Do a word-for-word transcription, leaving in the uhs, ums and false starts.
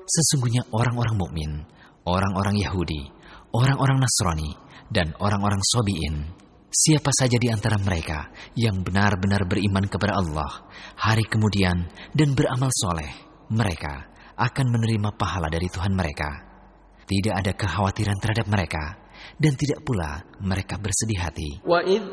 Sesungguhnya orang-orang mukmin, orang-orang Yahudi, orang-orang Nasrani, dan orang-orang Sobi'in, siapa saja di antara mereka yang benar-benar beriman kepada Allah, hari kemudian, dan beramal soleh, mereka akan menerima pahala dari Tuhan mereka. Tidak ada kekhawatiran terhadap mereka, dan tidak pula mereka bersedih hati. وَإِذْ